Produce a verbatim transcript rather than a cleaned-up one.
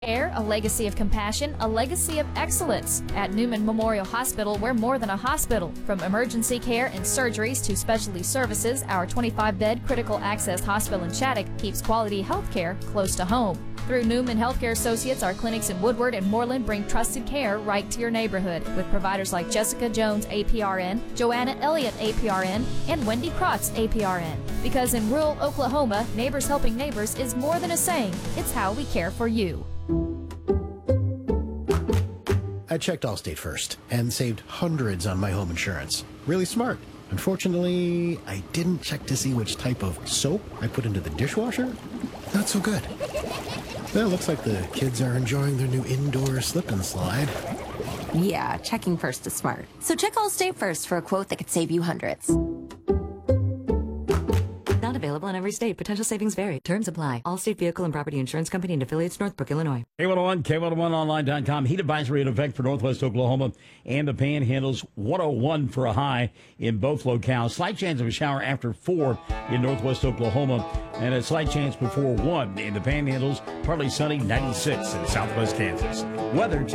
Care, a legacy of compassion, a legacy of excellence. At Newman Memorial Hospital, we're more than a hospital. From emergency care and surgeries to specialty services, our twenty-five bed critical access hospital in Shattuck keeps quality health care close to home. Through Newman Healthcare Associates, our clinics in Woodward and Moreland bring trusted care right to your neighborhood with providers like Jessica Jones, A P R N, Joanna Elliott, A P R N, and Wendy Krotz, A P R N. Because in rural Oklahoma, neighbors helping neighbors is more than a saying. It's how we care for you. I checked Allstate first and saved hundreds on my home insurance. Really smart. Unfortunately, I didn't check to see which type of soap I put into the dishwasher. Not so good. Well, looks like the kids are enjoying their new indoor slip and slide. Yeah, checking first is smart. So check Allstate first for a quote that could save you hundreds. Not available in every state. Potential savings vary. Terms apply. Allstate Vehicle and Property Insurance Company and affiliates, Northbrook, Illinois. K one oh one, K one oh one online dot com. Heat advisory in effect for Northwest Oklahoma and the Panhandles. one oh one for a high in both locales. Slight chance of a shower after four in Northwest Oklahoma and a slight chance before one in the Panhandles. Partly sunny, ninety-six in Southwest Kansas. Weather